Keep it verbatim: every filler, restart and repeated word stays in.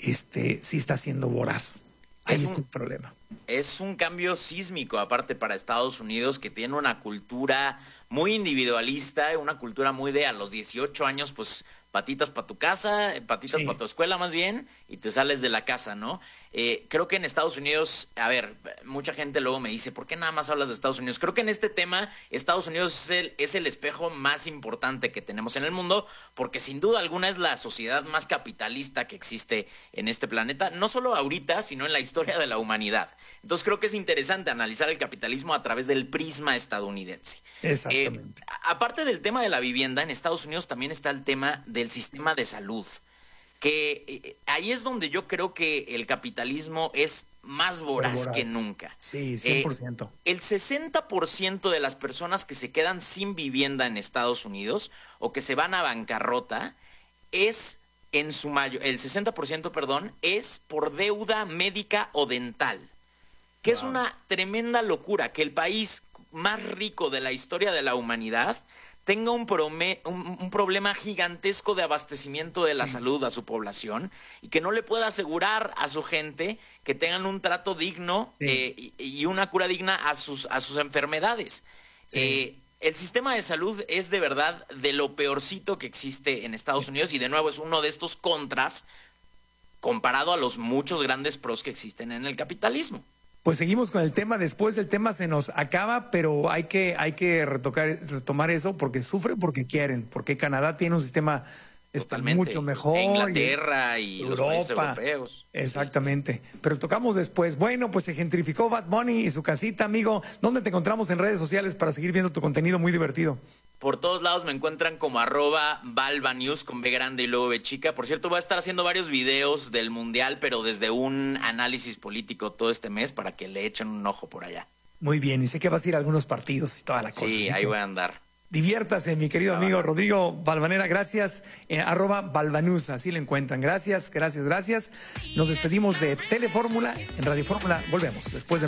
este, sí está siendo voraz. Ahí Es está un- el problema. Es un cambio sísmico, aparte para Estados Unidos, que tiene una cultura muy individualista, una cultura muy de a los dieciocho años, pues patitas para tu casa, patitas Sí. para tu escuela más bien, y te sales de la casa, ¿no? Eh, creo que en Estados Unidos, a ver, mucha gente luego me dice, ¿por qué nada más hablas de Estados Unidos? Creo que en este tema, Estados Unidos es el, es el espejo más importante que tenemos en el mundo, porque sin duda alguna es la sociedad más capitalista que existe en este planeta, no solo ahorita, sino en la historia de la humanidad. Entonces creo que es interesante analizar el capitalismo a través del prisma estadounidense. Exactamente. Eh, a- aparte del tema de la vivienda, en Estados Unidos también está el tema del sistema de salud, que eh, ahí es donde yo creo que el capitalismo es más voraz voraz. que nunca. Sí, cien por ciento. Eh, el sesenta por ciento de las personas que se quedan sin vivienda en Estados Unidos o que se van a bancarrota es en su mayo, el sesenta por ciento, perdón, es por deuda médica o dental, que es Wow. una tremenda locura que el país más rico de la historia de la humanidad tenga un, prome- un, un problema gigantesco de abastecimiento de la Sí. salud a su población y que no le pueda asegurar a su gente que tengan un trato digno Sí. eh, y, y una cura digna a sus, a sus enfermedades. Sí. Eh, el sistema de salud es de verdad de lo peorcito que existe en Estados Unidos y de nuevo es uno de estos contras comparado a los muchos grandes pros que existen en el capitalismo. Pues seguimos con el tema. Después el tema se nos acaba, pero hay que, hay que retocar, retomar eso porque sufren porque quieren, porque Canadá tiene un sistema este, Totalmente. mucho mejor. E Inglaterra y, y los países Europa. europeos. Exactamente. Pero tocamos después. Bueno, pues se gentrificó Bad Bunny y su casita, amigo. ¿Dónde te encontramos en redes sociales para seguir viendo tu contenido muy divertido? Por todos lados me encuentran como arroba Balva News con B grande y luego B chica. Por cierto, voy a estar haciendo varios videos del Mundial, pero desde un análisis político todo este mes para que le echen un ojo por allá. Muy bien. Y sé que vas a ir a algunos partidos y toda la cosa. Sí, así ahí que voy a andar. diviértase, mi querido Ah, amigo bueno. Rodrigo Balvanera. Gracias. Eh, arroba Balvanus, así le encuentran. Gracias, gracias, gracias. Nos despedimos de Telefórmula. En Radio Fórmula volvemos después de